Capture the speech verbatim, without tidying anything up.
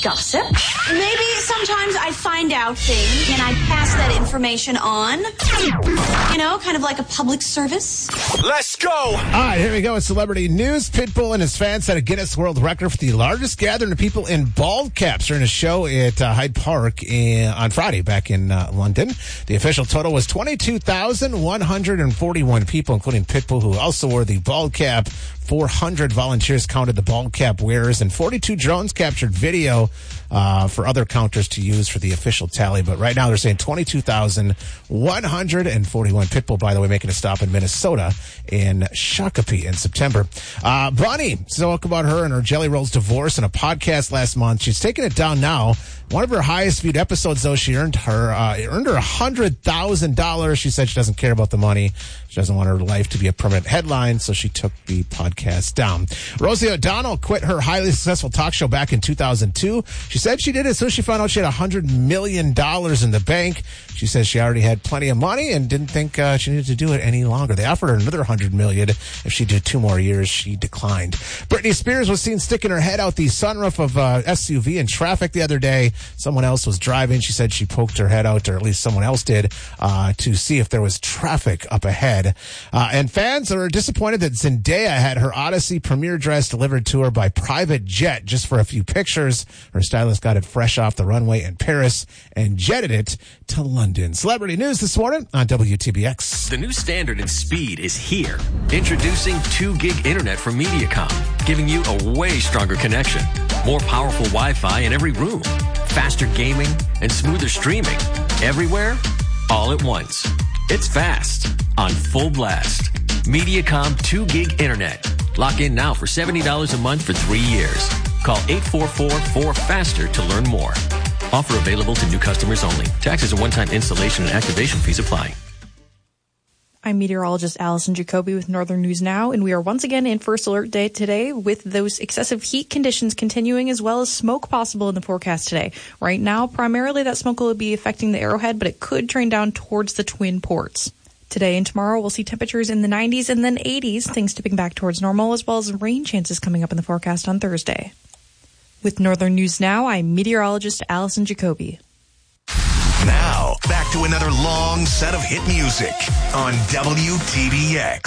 gossip. Maybe sometimes I find out things and I pass that information on. You know, kind of like a public service. Let's go! All right, here we go with celebrity news. Pitbull and his fans set a Guinness World Record for the largest gathering of people in bald caps during a show at uh, Hyde Park in, on Friday back in uh, London. The official total was twenty-two thousand one hundred forty-one people, including Pitbull, who also wore the bald cap. four hundred volunteers counted the bald cap wearers, and forty-two drones captured video uh, for other counters to use for the official tally. But right now they're saying twenty-two thousand one hundred forty-one. Pitbull, by the way, making a stop in Minnesota in Shakopee in September. Uh, Bunny spoke about her and her Jelly Roll's divorce in a podcast last month. She's taking it down now. One of her highest viewed episodes, though, she earned her uh, earned her one hundred thousand dollars. She said she doesn't care about the money. She doesn't want her life to be a permanent headline, so she took the podcast down. Rosie O'Donnell quit her highly successful talk show back in two thousand two. She said she did it as soon as she found out she had one hundred million dollars in the bank. She says she already had plenty of money and didn't think uh, she needed to do it any longer. They offered her another one hundred million dollars if she did two more years. She declined. Britney Spears was seen sticking her head out the sunroof of a S U V in traffic the other day. Someone else was driving. She said she poked her head out, or at least someone else did, uh, to see if there was traffic up ahead. Uh, and fans are disappointed that Zendaya had her Odyssey premiere dress delivered to her by private jet just for a few pictures. Her stylist got it fresh off the runway in Paris and jetted it to London. Celebrity news this morning on W T B X. The new standard in speed is here. Introducing two gig internet from Mediacom, giving you a way stronger connection. More powerful Wi-Fi in every room. Faster gaming and smoother streaming. Everywhere, all at once. It's fast on full blast. Mediacom two gig internet. Lock in now for seventy dollars a month for three years. Call eight four four, four faster to learn more. Offer available to new customers only. Taxes and one-time installation and activation fees apply. I'm meteorologist Allison Jacoby with Northern News Now, and we are once again in First Alert Day today with those excessive heat conditions continuing, as well as smoke possible in the forecast today. Right now, primarily that smoke will be affecting the Arrowhead, but it could train down towards the Twin Ports. Today and tomorrow, we'll see temperatures in the nineties and then eighties, things tipping back towards normal, as well as rain chances coming up in the forecast on Thursday. With Northern News Now, I'm meteorologist Allison Jacoby. Now, back to another long set of hit music on W T B X.